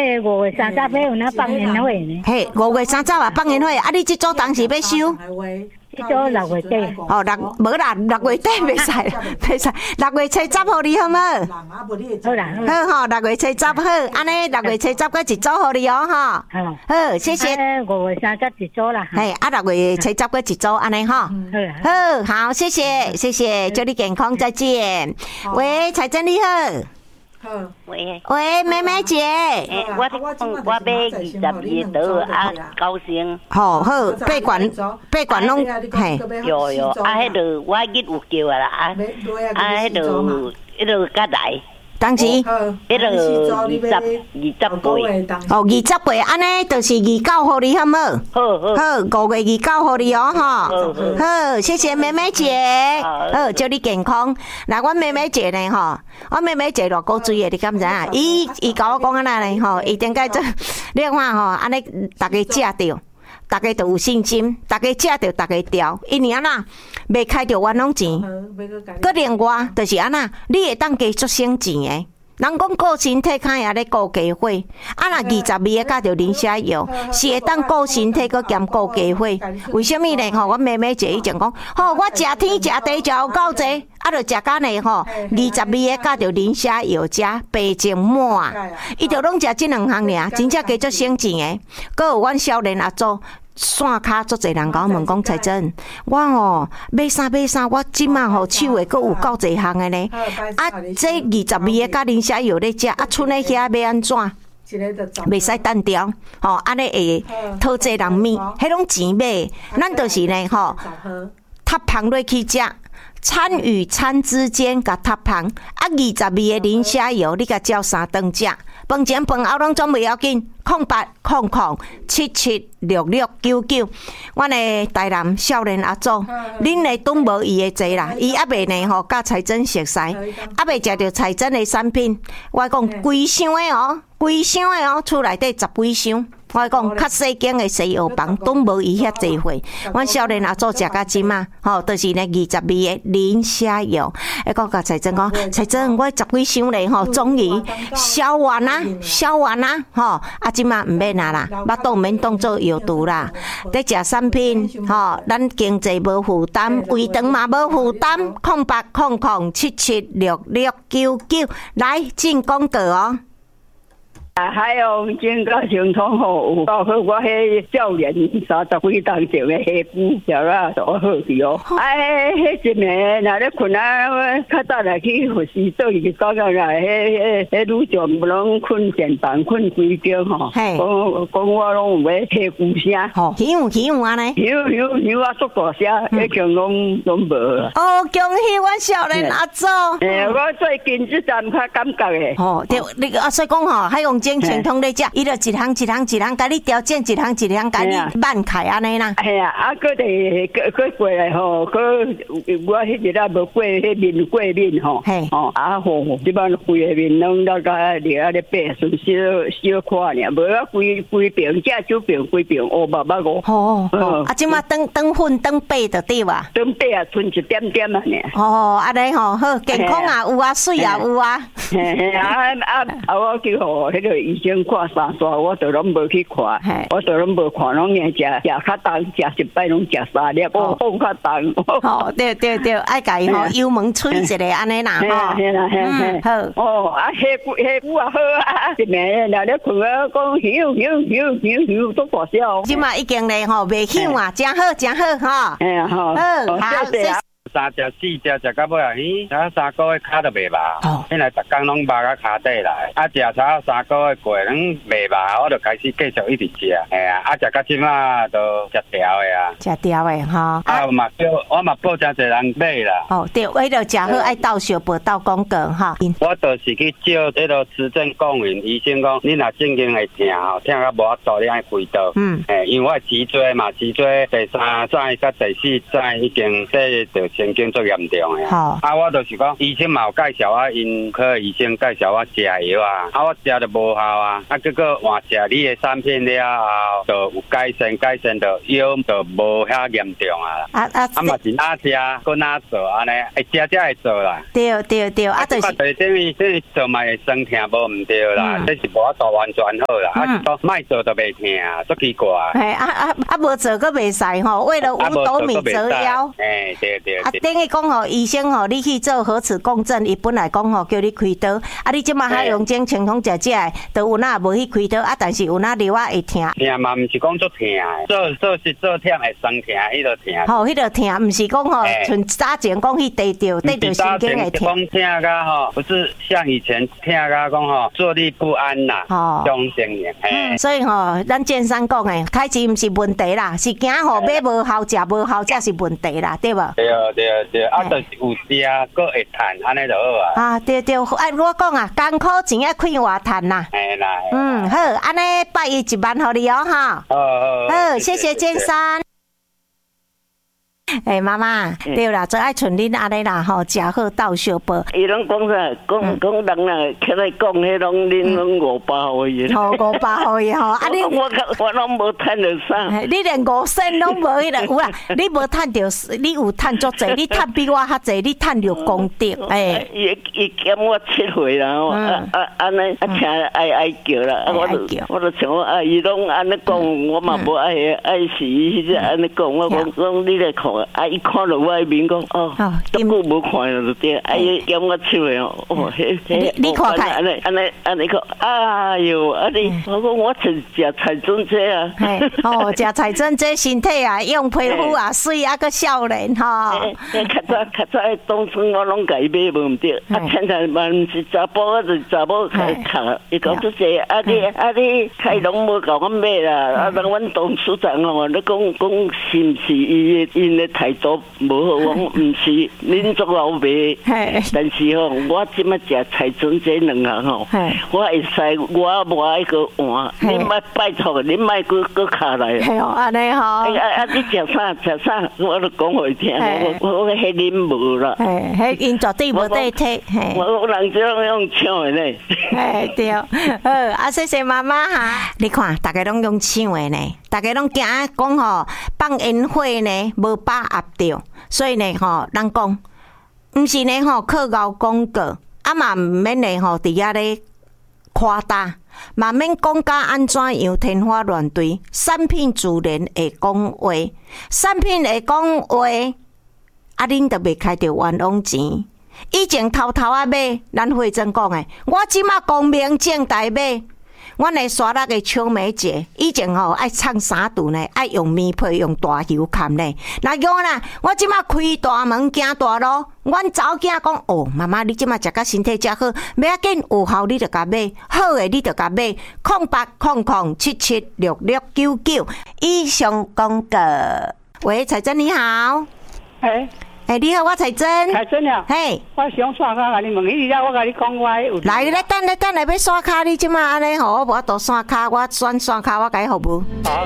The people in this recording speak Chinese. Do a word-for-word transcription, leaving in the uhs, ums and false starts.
迄五月三十号有那放烟火呢？ 嘿，五月三十啊放烟火，啊你这组当时要收？ 这组六月底。 哦，六无啦，六月底袂使啦，袂使。六月七十号你好无？ 好啦， 好吼，六月七十好，安尼六月七十个一组互你哦，哈。好，谢谢。 五月三十一组啦。 嘿，啊六月七十个一组，安尼哈。好，好，谢谢，谢谢，祝你健康，再见。喂，彩珍你好。 喂喂，妹妹姐， 欸、我我我买二十二刀啊，高升。 好好，八罐八罐拢嘿。 有有，啊，迄个我日有叫啊啦，啊啊，迄个迄个甲来。 当时， 迄个二十二十八。 哦，二十八，安尼就是二九互你，好冇？ 好好。 好，五月二九互你哦，哈。 好好，谢谢妹妹姐。好，祝你健康。那我妹妹姐呢？吼，我妹妹姐偌古锥的，你敢知影？伊伊甲我讲安那呢？吼，伊顶个做，你看吼，安尼大家食着。大家都有信心，大家食着，大家调，因为安那未开着冤枉钱，搁另外就是安那，你会当加足省钱诶。人讲顾身体，看也咧顾家伙。啊，若二十二个加着磷虾药，是会当顾身体，搁兼顾家伙。为什么呢？吼，我妹妹姐以前讲，吼，我食天食地食有够济，啊，着食到呢吼，二十二个加着磷虾药，食白净满，伊着拢食即两项尔，真正加足省钱诶。搁有阮少年阿祖。线卡足侪人甲我问讲彩珍，我吼买衫买衫，我即马吼手诶，佫有够侪项诶呢。啊，这二十二个甲磷虾药咧食，啊，剩诶遐要安怎？袂使单调，吼，安尼会讨济人面，迄种钱买，咱就是呢吼，塌旁落去食。餐与餐之间甲塌旁，啊，二十二个磷虾药，你甲照三顿食，饭前饭后拢总袂要紧。空八空空七七六六九九，阮的台南少年阿祖，恁的拢无伊的济啦，伊还袂呢吼，甲彩珍熟悉，还袂食着彩珍的产品。我讲规箱的哦，规箱的哦，厝内底十几箱。我讲较细间的西药房拢无伊遐济货，阮少年阿祖食甲即嘛，吼，就是呢二十二个磷虾药。一个甲彩珍讲，彩珍，我十几箱咧吼，终于烧完啦，烧完啦，吼，啊即嘛毋免啊啦，巴肚毋免当做药毒啦，在食产品，吼，咱经济无负担，胃肠嘛无负担，空八空空七七六六九九，来进广告哦。 啊，海洋健康行通吼，有包括我迄少年三十几当前的下骨条啦，都好去哦。啊，迄迄一暝若咧困啊，较早来去护士所去搞到啦，迄迄迄女将无拢困前房困规间吼。讲讲我拢有要下骨声。 吼，响响安尼。 响响响啊，足大声，迄种拢拢无。 哦，恭喜阮少年阿祖。 诶，我最近即阵较感觉诶。 吼，对，你啊，所以讲吼，海洋精神通咧食，伊就一项一项一项，甲你调整，一项一项甲你慢开安尼啦。 系啊，啊，搁伫搁搁过来吼，搁我迄日啊无过迄面过面吼，吼啊吼，即摆规个面拢大概伫啊咧白顺小小看尔，无啊规规边只手边规边乌白白个。吼， 啊，即马等等粉等白就对哇。 等白啊，剩一点点啊呢。 哦，安尼吼，好健康啊，有啊，水啊有啊。 嘿啊啊啊！我去互迄个医生看三煞，我都拢无去看，我都拢无看，拢硬食食较重，食一摆拢食三粒，我放较重。 哦，对对对，爱家己吼油门吹一下安尼啦，吼。 嘿啦嘿嘿，好。哦，啊，下骨下骨啊好啊，一暝若咧困啊，讲响响响响响都大声。 即嘛已经咧吼袂响啊，真好真好吼。 哎呀好， 好，谢谢。 三只四只食到尾啊，咦，啊三个月骹都袂麻，现在逐工拢麻到骹底来，啊食差三个月过，拢袂麻，我就开始继续一直食，哎呀，啊食到即马都食调的啊， 食调的哈， 啊嘛叫我嘛报真侪人买啦，哦对，为了食好爱到小报道广告哈， 我就是去照迄个持证讲明，医生讲你若正经会疼吼，疼到无法度你爱开刀，嗯，诶，因为我脊椎嘛，脊椎第三载甲第四载已经这就。 神经最严重的。 好， 啊，我就是讲，医生嘛有介绍我，因科医生介绍我食药啊，啊，我食就无效啊，啊，结果换食你的产品了后，就有改善，改善就药就无遐严重啊。 啊啊， 啊嘛是哪食，搁哪做安尼，会食才会做啦。 对对对，啊就是。 等于等于做嘛会酸痛无唔对啦，这是无法度完全好啦。啊，说卖做都袂痛，足奇怪。 哎啊啊啊，无做佫袂使吼，为了五斗米折腰。 哎，对对。 啊，等于讲吼，医生吼，你去做核磁共振，伊本来讲吼叫你开刀，啊，你即马还用种清风食食的，都有哪无去开刀啊？但是有哪瘤啊会痛。 痛嘛，毋是讲足痛，做做是做忝会酸痛，迄个痛。 吼，迄个痛，毋是讲吼，像早前讲去地着，地着神经会痛。 讲痛甲吼，不是像以前痛甲讲吼，坐立不安啦， 哦， 种情形。 嗯，所以吼，咱建商讲诶，开始毋是问题啦，是惊吼买无效食无效才是问题啦，对无？ 对对对，啊，就是有食，搁会趁，安尼就好啊。 啊，对对，哎，我讲啊，艰苦钱要开活趁啦。 哎啦。 嗯，好，安尼拜一一万互你哦，哈。 好好好，谢谢建商。哎，妈妈，对啦，最爱像恁安尼啦，吼，食好到小报。 伊拢讲啥？讲讲人啦，起来讲，迄拢恁拢五百互伊。 好，五百互伊吼。啊，你我我拢无趁着啥。 你连五仙拢无迄个有啦，你无趁着，你有趁足济，你趁比我较济，你趁着功德。哎， 伊伊减我七岁啦，啊啊安尼啊，听爱爱叫啦，啊我就我就想啊，伊拢安尼讲，我嘛无爱爱死，迄只安尼讲，我讲讲你来看。啊！伊看到我的面讲，哦，足久无看了就对，啊伊嫌我手的哦，哦，迄你你看看， 安尼安尼安尼讲，哎哟，啊你，我讲我食食菜准这啊， 哦，食菜准这身体啊，用皮肤啊水啊个少年哈。 诶，较早较早当初我拢家买无唔对，啊现在嘛毋是查甫，我就查某开卡，伊讲出这，啊你啊你开拢无甲我买啦，啊人阮董事长哦，你讲讲是毋是伊因咧态度无好？我毋是，恁做老爸，但是吼，我即摆食菜准这两项吼，我会使我无爱个换，恁莫拜托，恁莫搁搁卡来。 系哦，安尼吼。 啊啊！你食啥食啥？我都讲互伊听，我我迄恁无啦。 嘿，迄因绝对无得体。 我我人这样用抢的呢。 嘿，对。好，啊，谢谢妈妈哈。你看，大家拢用抢的呢，大家拢惊讲吼放烟火呢，无把握着，所以呢吼，咱讲，毋是呢吼靠咬广告，啊嘛毋免呢吼伫遐咧夸大。嘛免讲甲安怎样天花乱坠，产品自然会讲话，产品会讲话，啊恁就袂开着冤枉钱。以前偷偷啊买，咱慧珍讲诶，我即马光明正大买。阮的沙拉的秋梅姐，以前吼爱唱三顿呢，爱用棉被用大油砍呢。那叫啦，我即马开大门行大路，阮早囝讲哦，妈妈你即马食甲身体遮好，不要紧有效你就甲买，好诶你就甲买，空八空空七七六六九九。以上广告。喂，彩珍你好。 哎。 哎，你好，我彩珍。 彩珍啊， 嘿， 我想刷卡，甲你问伊了，我甲你讲我有。 来，你等，你等来要刷卡，你即马安尼吼，我无法度刷卡，我选刷卡，我甲你服务。好。